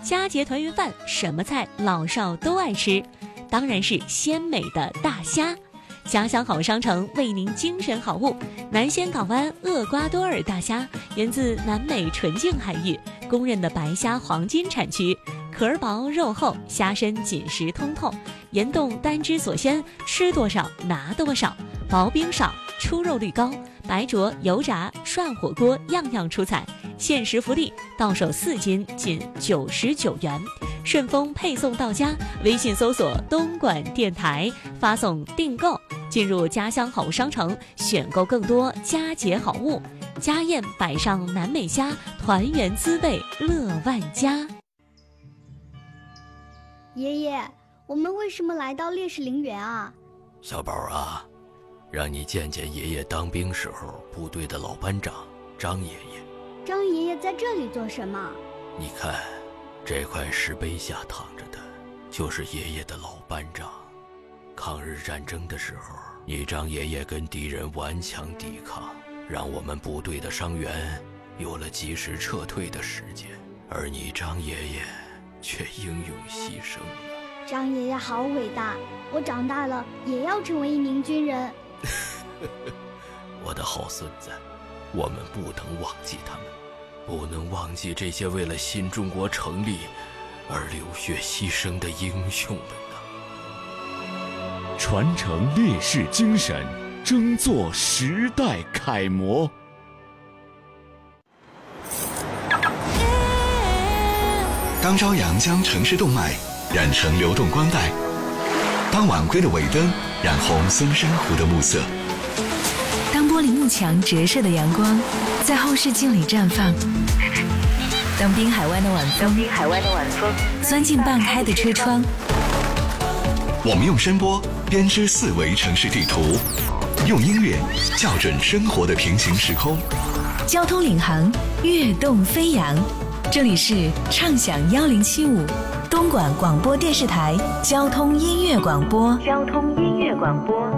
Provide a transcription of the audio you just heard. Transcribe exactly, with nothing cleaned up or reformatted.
佳节团圆饭什么菜老少都爱吃？当然是鲜美的大虾。家乡好商城为您精选好物，南仙港湾厄瓜多尔大虾源自南美纯净海域，公认的白虾黄金产区，壳儿薄肉厚，虾身紧实通透，盐冻单汁所鲜，吃多少拿多少，薄冰少，出肉率高，白灼油炸涮火锅样样出彩。限时福利，到手四斤仅九十九元，顺丰配送到家。微信搜索东莞电台，发送订购，进入家乡好物商城，选购更多佳节好物。家宴摆上南美虾，团圆滋味乐万家。 爷爷，我们为什么来到烈士陵园啊？ 小宝啊，让你见见爷爷当兵时候部队的老班长张爷爷。 张爷爷在这里做什么？ 你看，这块石碑下躺着的，就是爷爷的老班长。抗日战争的时候，你张爷爷跟敌人顽强抵抗，让我们部队的伤员有了及时撤退的时间，而你张爷爷却英勇牺牲了。 张爷爷好伟大，我长大了也要成为一名军人。 我的好孙子，我们不能忘记他们，不能忘记这些为了新中国成立而流血牺牲的英雄们呐！ 传承烈士精神，争做时代楷模。 当朝阳将城市动脉染成流动光带，当晚归的尾灯染红松山湖的暮色， 当玻璃幕墙折射的阳光在后视镜里绽放，当滨海湾的晚风滨海湾的晚风钻进半开的车窗， 我们用声波编织四维城市地图，用音乐校准生活的平行时空。 交通领航，跃动飞扬。这里是畅享幺零七五东莞广播电视台交通音乐广播。交通音乐广播。